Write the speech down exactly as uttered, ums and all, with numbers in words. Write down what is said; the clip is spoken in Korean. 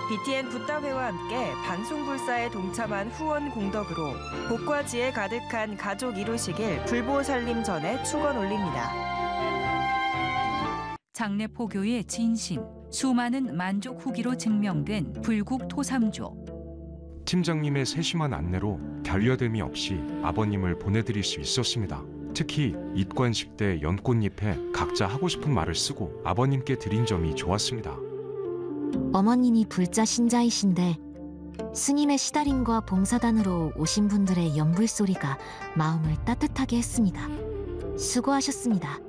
비티엔 붓다회와 함께 방송불사에 동참한 후원 공덕으로 복과 지혜 가득한 가족 이루시길 불보 살림 전에 축원 올립니다. 장례 포교의 진심, 수많은 만족 후기로 증명된 불국 토삼조. 팀장님의 세심한 안내로 결여됨이 없이 아버님을 보내드릴 수 있었습니다. 특히 입관식 때 연꽃잎에 각자 하고 싶은 말을 쓰고 아버님께 드린 점이 좋았습니다. 어머님이 불자 신자이신데 스님의 시달림과 봉사단으로 오신 분들의 연불소리가 마음을 따뜻하게 했습니다. 수고하셨습니다.